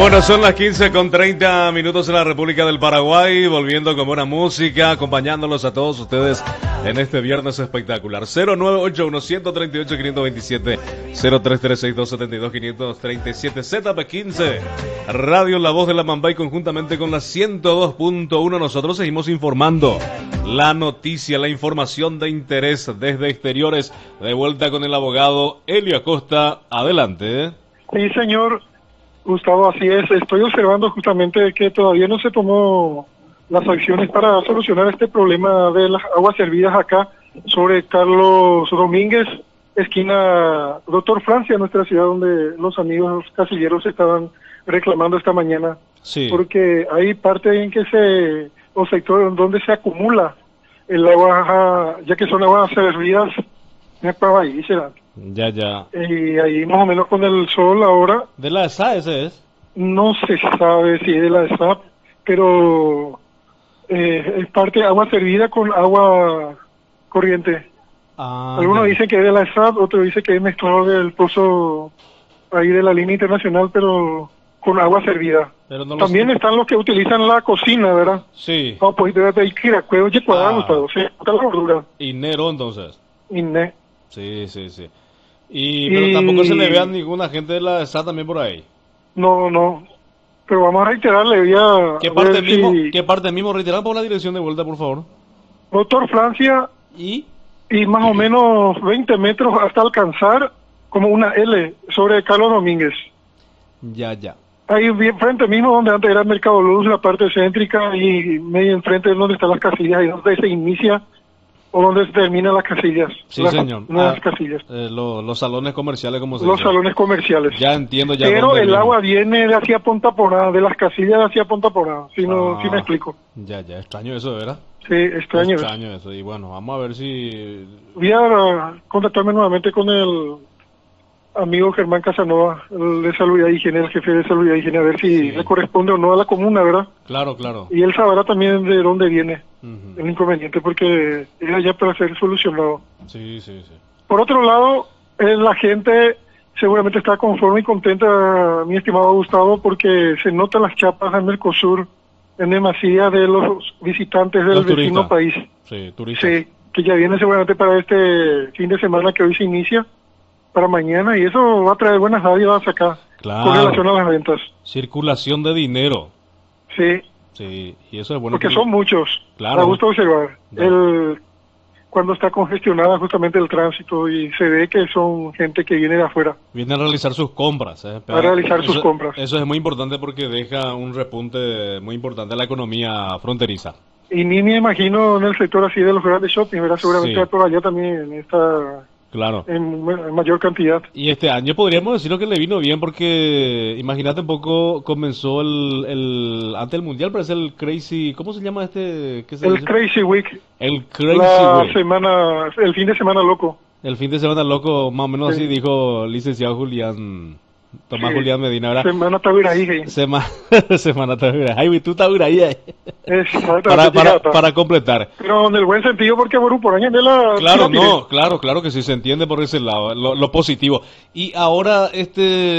Bueno, son las 15:30 en la República del Paraguay, volviendo con buena música, acompañándolos a todos ustedes en este viernes espectacular. 0981-138-527, 0336-272-537, ZP15, Radio La Voz de la Mambay, conjuntamente con la 102.1. Nosotros seguimos informando la noticia, la información de interés desde exteriores. De vuelta con el abogado Elio Acosta. Adelante. Sí, señor Gustavo, así es. Estoy observando justamente que todavía no se tomó las acciones para solucionar este problema de las aguas servidas acá sobre Carlos Domínguez, esquina Doctor Francia, nuestra ciudad, donde los amigos casilleros estaban reclamando esta mañana. Sí. Porque hay parte en que o sector donde se acumula el agua, ya que son aguas servidas, para ahí será. Ya. Y ahí más o menos con el sol ahora. ¿De la ESA ese es? No se sabe si es de la ESAP, pero es parte de agua servida con agua corriente. Algunos dicen que es de la ESAP, otros dicen que es mezclado del pozo ahí de la línea internacional, pero con agua servida. Pero no también están los que utilizan la cocina, ¿verdad? Sí. No, pues debe pedir cuero y cuadrado, o sea, la gordura. Inero, entonces. Inné. Sí. Pero tampoco se le ve a ninguna gente de la ESA también por ahí. No. Pero vamos a reiterarle, ¿Qué parte mismo? Reiterar por la dirección de vuelta, por favor. Doctor Francia. Y más o menos 20 metros hasta alcanzar como una L sobre Carlos Domínguez. Ya. Ahí bien frente mismo donde antes era el Mercado Luz, la parte céntrica, y medio enfrente de donde están las casillas, ahí donde se inicia o donde se terminan las casillas. Sí, señor. Las casillas. Los salones comerciales, como se dice. Los dice. Salones comerciales. Ya entiendo. Pero el agua viene de hacia Ponta Porada, de las casillas de hacia Ponta Porada, si me explico. Ya, extraño eso, ¿verdad? Sí, extraño eso. Y bueno, vamos a ver si... Voy a contactarme nuevamente con el amigo Germán Casanova, el de Salud y Higiene, el jefe de Salud y Higiene, a ver si le corresponde o no a la comuna, ¿verdad? Claro. Y él sabrá también de dónde viene el inconveniente, porque era ya para ser solucionado. Sí. Por otro lado, la gente seguramente está conforme y contenta, mi estimado Gustavo, porque se notan las chapas en Mercosur en demasía de los visitantes del vecino país. Sí, turistas. Sí, que ya vienen seguramente para este fin de semana que hoy se inicia, para mañana, y eso va a traer buenas dádivas acá, con relación a las ventas. Circulación de dinero. Sí, y eso es bueno. Porque son muchos, claro. Me gusta observar, cuando está congestionada justamente el tránsito, y se ve que son gente que viene de afuera. Viene a realizar sus compras. Sus compras. Eso es muy importante porque deja un repunte muy importante a la economía fronteriza. Y ni me imagino en el sector así de los grandes shopping, ¿verdad? Seguramente por allá también está... Claro. En mayor cantidad. Y este año podríamos decir que le vino bien porque, imagínate un poco, comenzó antes del Mundial, parece el Crazy, ¿cómo se llama este? Crazy Week. El Crazy Week. El fin de semana loco. El fin de semana loco, más o menos así dijo licenciado Tomás Julián Medina, ¿verdad? Semana Tauraí. Semana Tauraí. Tú Tauraí. Para completar. Pero en el buen sentido, porque por año de la... Claro que sí se entiende por ese lado, lo positivo. Y ahora